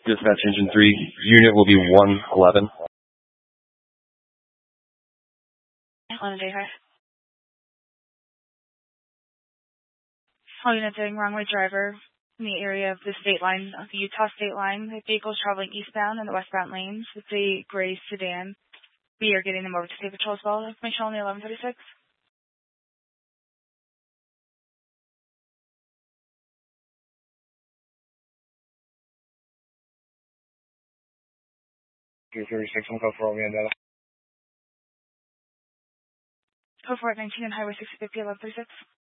Dispatch Engine 3, unit will be 111. On J. All units doing wrong way driver in the area of the state line, of the Utah state line. The vehicle's traveling eastbound in the westbound lanes. It's a gray sedan. We are getting them over to State Patrol as well. Information on the 1136. We'll go for Amanda. Code for 19 and Highway 650, 1136.